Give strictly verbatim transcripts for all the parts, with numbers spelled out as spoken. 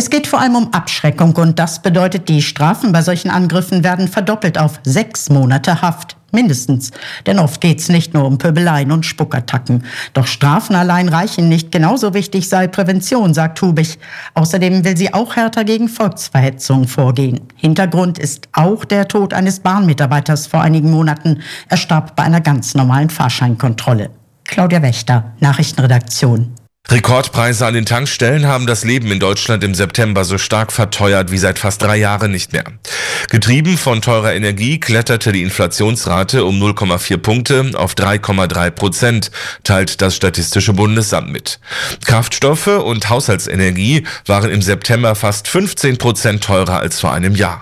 Es geht vor allem um Abschreckung und das bedeutet, die Strafen bei solchen Angriffen werden verdoppelt auf sechs Monate Haft. Mindestens. Denn oft geht's nicht nur um Pöbeleien und Spuckattacken. Doch Strafen allein reichen nicht. Genauso wichtig sei Prävention, sagt Hubig. Außerdem will sie auch härter gegen Volksverhetzung vorgehen. Hintergrund ist auch der Tod eines Bahnmitarbeiters vor einigen Monaten. Er starb bei einer ganz normalen Fahrscheinkontrolle. Claudia Wächter, Nachrichtenredaktion. Rekordpreise an den Tankstellen haben das Leben in Deutschland im September so stark verteuert wie seit fast drei Jahren nicht mehr. Getrieben von teurer Energie kletterte die Inflationsrate um null Komma vier Punkte auf drei Komma drei Prozent, teilt das Statistische Bundesamt mit. Kraftstoffe und Haushaltsenergie waren im September fast fünfzehn Prozent teurer als vor einem Jahr.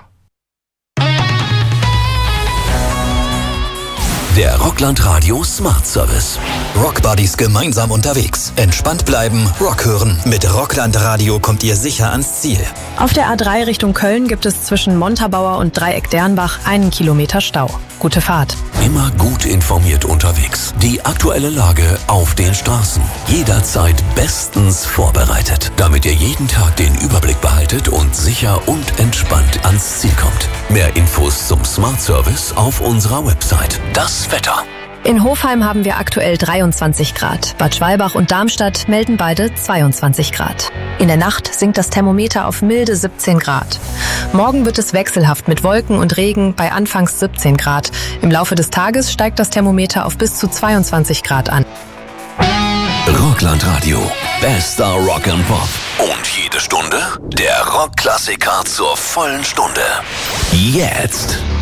Der Rockland Radio Smart Service. Rock Buddies gemeinsam unterwegs. Entspannt bleiben, Rock hören. Mit Rockland Radio kommt ihr sicher ans Ziel. Auf der A drei Richtung Köln gibt es zwischen Montabaur und Dreieck Dernbach einen Kilometer Stau. Gute Fahrt. Immer gut informiert unterwegs. Die aktuelle Lage auf den Straßen. Jederzeit bestens vorbereitet, damit ihr jeden Tag den Überblick behaltet und sicher und entspannt ans Ziel kommt. Mehr Infos zum Smart Service auf unserer Website. Das Wetter. In Hofheim haben wir aktuell dreiundzwanzig Grad. Bad Schwalbach und Darmstadt melden beide zweiundzwanzig Grad. In der Nacht sinkt das Thermometer auf milde siebzehn Grad. Morgen wird es wechselhaft mit Wolken und Regen bei anfangs siebzehn Grad. Im Laufe des Tages steigt das Thermometer auf bis zu zweiundzwanzig Grad an. Rockland Radio. Bester Rock and Pop. Und jede Stunde der Rockklassiker zur vollen Stunde. Jetzt.